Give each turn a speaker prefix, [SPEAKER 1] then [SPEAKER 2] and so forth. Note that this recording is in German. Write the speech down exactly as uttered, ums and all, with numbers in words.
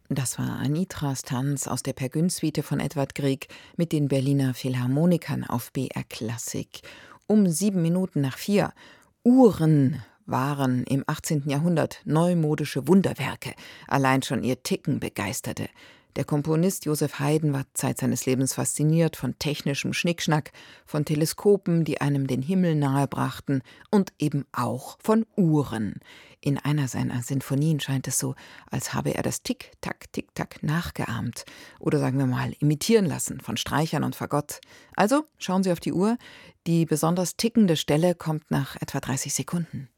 [SPEAKER 1] Das war Anitras Tanz aus der Per Günd-Suite von Edvard Grieg mit den Berliner Philharmonikern auf B R Klassik. Um sieben Minuten nach vier. Uhren waren im achtzehnten Jahrhundert neumodische Wunderwerke. Allein schon ihr Ticken begeisterte. Der Komponist Joseph Haydn war Zeit seines Lebens fasziniert von technischem Schnickschnack, von Teleskopen, die einem den Himmel nahebrachten und eben auch von Uhren. In einer seiner Sinfonien scheint es so, als habe er das Tick-Tack, Tick-Tack nachgeahmt oder sagen wir mal imitieren lassen von Streichern und Fagott. Also schauen Sie auf die Uhr, die besonders tickende Stelle kommt nach etwa dreißig Sekunden.